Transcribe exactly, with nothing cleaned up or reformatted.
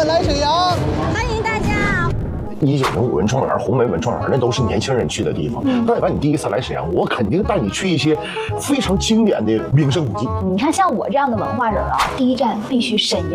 来沈阳， 欢迎大家。 一九零五文创园、红梅文创园，那都是年轻人去的地方。那一般你第一次来沈阳，我肯定带你去一些非常经典的名胜古迹。 你看，像我这样的文化人啊，第一站必须沈阳。